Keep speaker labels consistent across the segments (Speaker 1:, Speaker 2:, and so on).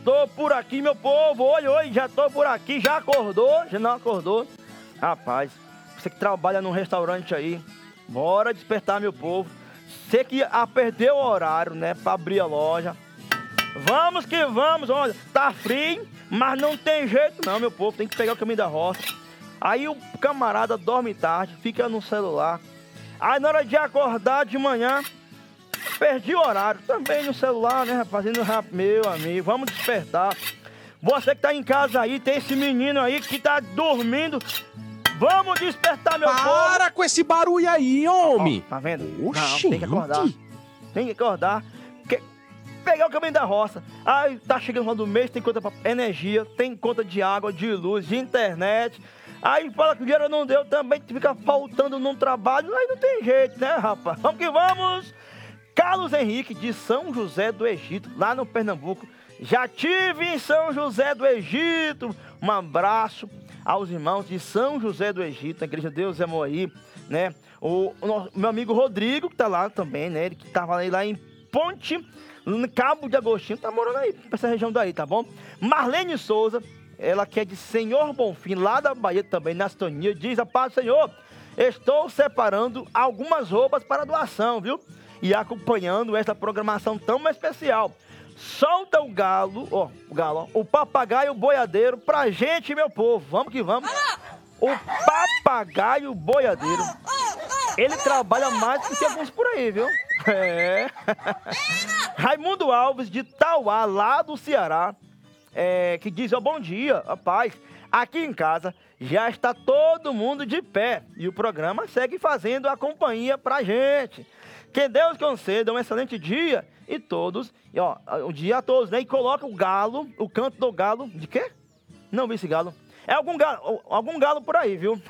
Speaker 1: Tô por aqui, meu povo. Oi, oi, já tô por aqui. Já acordou? Já não acordou? Rapaz, você que trabalha num restaurante aí, bora despertar, meu povo. Você que perdeu o horário, né, pra abrir a loja. Vamos que vamos, olha, tá frio, mas não tem jeito não, meu povo. Tem que pegar o caminho da roça. Aí o camarada dorme tarde, fica no celular. Aí na hora de acordar de manhã, perdi o horário. Também no celular, né, fazendo rap, meu amigo. Vamos despertar. Você que tá em casa aí, tem esse menino aí que tá dormindo. Vamos despertar, meu povo.
Speaker 2: Para com esse barulho aí, homem.
Speaker 1: Ó, tá vendo?
Speaker 2: Oxi,
Speaker 1: Não, tem que acordar. Tem que acordar. Pegar o caminho da roça. Aí tá chegando no final do mês, tem conta pra energia, tem conta de água, de luz, de internet. Aí fala que o dinheiro não deu também, fica faltando num trabalho. Aí não tem jeito, né, rapaz? Vamos que vamos. Carlos Henrique, de São José do Egito, lá no Pernambuco. Já tive em São José do Egito. Um abraço aos irmãos de São José do Egito, a Igreja Deus é Amor aí, né? O meu amigo Rodrigo, que tá lá também, né? Ele que tava lá em Ponte, no Cabo de Agostinho, tá morando aí, pra essa região daí, tá bom? Marlene Souza, ela que é de Senhor Bonfim, lá da Bahia também, na sintonia, diz: a paz do Senhor, estou separando algumas roupas para doação, viu? E acompanhando essa programação tão especial. Solta o galo, ó, o papagaio boiadeiro pra gente, meu povo. Vamos que vamos. O papagaio boiadeiro, ele trabalha mais do que alguns por aí, viu? É. Raimundo Alves, de Tauá, lá do Ceará, que diz: ó, bom dia, rapaz. Aqui em casa já está todo mundo de pé e o programa segue fazendo a companhia pra gente. Que Deus conceda um excelente dia e todos, e ó, um dia a todos, né? E coloca o galo, o canto do galo, de quê? Não vi esse galo. É algum galo por aí, viu?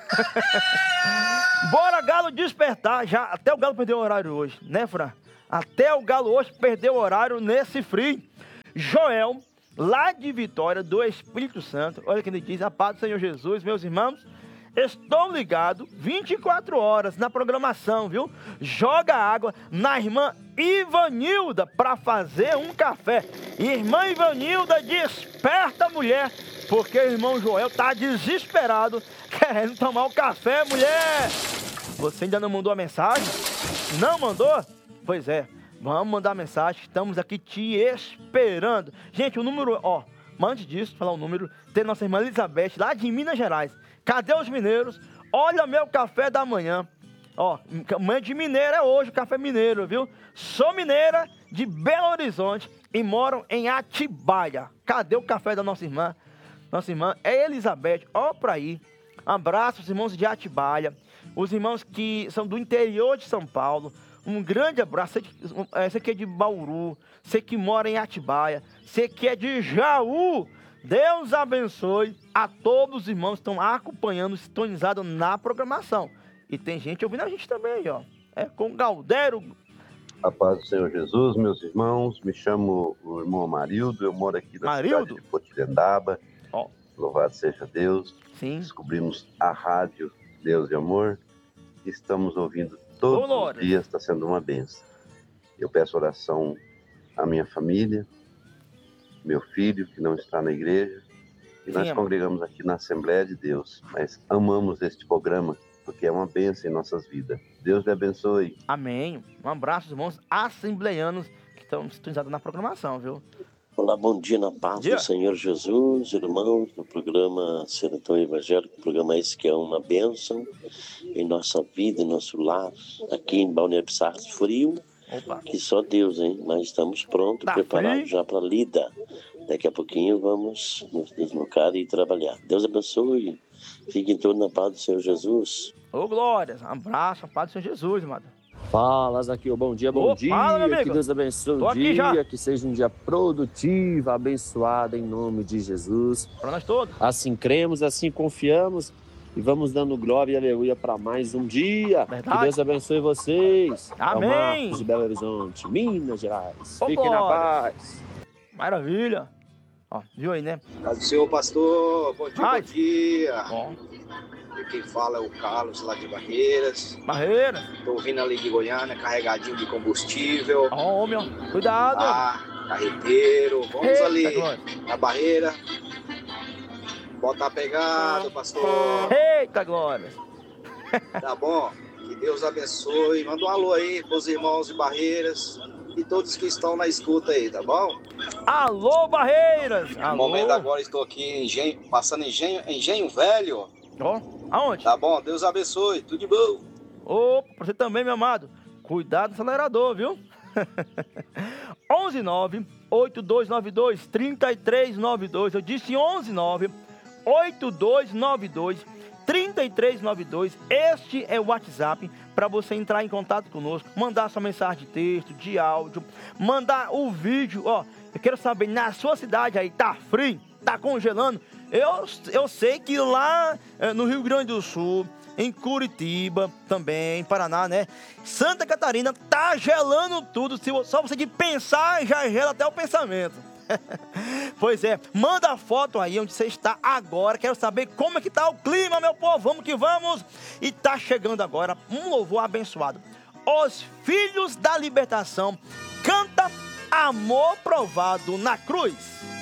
Speaker 1: Bora, galo, despertar. Já, até o galo perdeu o horário hoje, né, Fran? Até o galo hoje perdeu o horário nesse frio. Joel, lá de Vitória, do Espírito Santo. Olha que ele diz: a paz do Senhor Jesus, meus irmãos. Estou ligado 24 horas na programação, viu? Joga água na irmã Ivanilda para fazer um café. Irmã Ivanilda, desperta a mulher, porque o irmão Joel tá desesperado, querendo tomar o café, mulher. Você ainda não mandou a mensagem? Não mandou? Pois é, vamos mandar a mensagem, estamos aqui te esperando. Gente, o número, ó, mas antes disso, falar o número, tem nossa irmã Elizabeth, lá de Minas Gerais. Cadê os mineiros? Olha meu café da manhã. Ó, manhã de mineiro é hoje, café mineiro, viu? Sou mineira de Belo Horizonte e moro em Atibaia. Cadê o café da nossa irmã? Nossa irmã é Elizabeth, ó pra aí. Abraço aos irmãos de Atibaia, os irmãos que são do interior de São Paulo. Um grande abraço. Você que é de Bauru, você que mora em Atibaia, você que é de Jaú. Deus abençoe a todos os irmãos que estão acompanhando, sintonizados na programação. E tem gente ouvindo a gente também, ó. É com Galdério.
Speaker 3: A paz do Senhor Jesus, meus irmãos. Me chamo o irmão Amarildo. Eu moro aqui na cidade de Potirendaba.
Speaker 1: Ó.
Speaker 3: Louvado seja Deus.
Speaker 1: Sim.
Speaker 3: Descobrimos a rádio Deus e Amor. Estamos ouvindo todos os dias. Está sendo uma bênção. Eu peço oração à minha família, meu filho, que não está na igreja, e nós congregamos aqui na Assembleia de Deus, mas amamos este programa, porque é uma bênção em nossas vidas. Deus lhe abençoe.
Speaker 1: Amém. Um abraço, irmãos assembleianos que estão sintonizados na programação, viu?
Speaker 4: Olá, bom dia na paz do Senhor Jesus, irmãos do programa Sertão Evangélico, programa esse que é uma bênção em nossa vida, em nosso lar, aqui em Balneário Pissarras, frio. Opa. Que só Deus, hein? Mas estamos prontos, preparados já para a lida. Daqui a pouquinho vamos nos deslocar e trabalhar. Deus abençoe. Fiquem todos na paz do Senhor Jesus.
Speaker 1: Ô, glória. Um abraço, a paz do Senhor Jesus, amado.
Speaker 5: Fala, Zaqueu. Bom dia, bom dia. Fala, que Deus abençoe o dia, que seja um dia produtivo, abençoado em nome de Jesus.
Speaker 1: Para nós todos.
Speaker 5: Assim cremos, assim confiamos. E vamos dando glória e aleluia para mais um dia.
Speaker 1: Verdade.
Speaker 5: Que Deus abençoe vocês.
Speaker 1: Amém.
Speaker 5: É o Marcos de Belo Horizonte, Minas Gerais. Fiquem na paz.
Speaker 1: Maravilha. Ó, viu aí, né?
Speaker 6: Paz do Senhor, pastor. Bom dia, bom dia.
Speaker 1: Bom.
Speaker 6: E quem fala é o Carlos, lá de Barreiras.
Speaker 1: Barreiras.
Speaker 6: Tô vindo ali de Goiânia, carregadinho de combustível.
Speaker 1: Ó, meu. Cuidado.
Speaker 6: Carreteiro. Vamos
Speaker 1: Eita,
Speaker 6: ali
Speaker 1: glória.
Speaker 6: na barreira. Botar pegado, pastor.
Speaker 1: Eita, glória.
Speaker 6: Tá bom? Que Deus abençoe. Manda um alô aí pros irmãos de Barreiras e todos que estão na escuta aí, tá bom?
Speaker 1: Alô, Barreiras.
Speaker 6: No
Speaker 1: Alô.
Speaker 6: momento agora estou aqui passando Engenho Velho.
Speaker 1: Ó, aonde?
Speaker 6: Tá bom? Deus abençoe. Tudo de bom.
Speaker 1: Ô, pra você também, meu amado. Cuidado no acelerador, viu? 119-8292-3392. Eu disse 119-8292-3392. Este é o WhatsApp para você entrar em contato conosco, mandar sua mensagem de texto, de áudio, mandar o vídeo. Ó, eu quero saber, na sua cidade aí, tá frio? Tá congelando? Eu sei que lá no Rio Grande do Sul, em Curitiba, também, Paraná, né? Santa Catarina, tá gelando tudo. Só você de pensar, já gela até o pensamento. Pois é, manda a foto aí onde você está agora. Quero saber como é que tá o clima, meu povo. Vamos que vamos. E tá chegando agora um louvor abençoado. Os Filhos da Libertação canta Amor Provado na Cruz.